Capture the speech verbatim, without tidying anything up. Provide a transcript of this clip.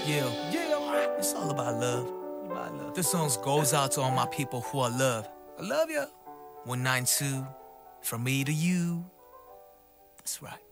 Yeah, yeah, it's all about love. About love. This song goes out to all my people who I love. I love ya. one nine two, from me to you. That's right.